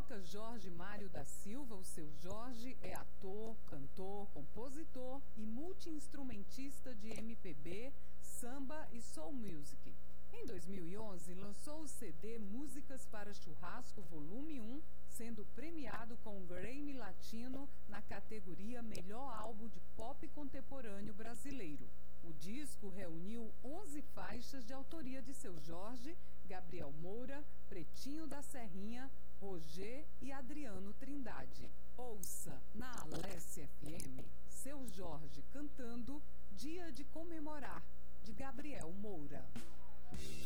carioca Jorge Mário da Silva, o seu Jorge, é ator, cantor, compositor e multi-instrumentista de MPB, samba e soul music. Em 2011, lançou o CD Músicas para Churrasco Volume 1, sendo premiado com o Grammy Latino na categoria Melhor Álbum de Pop Contemporâneo Brasileiro. O disco reuniu 11 faixas de autoria de seu Jorge, Gabriel Moura, Pretinho da Serrinha, Roger e Adriano Trindade. Ouça na Alessia FM, seu Jorge cantando Dia de Comemorar, de Gabriel Moura.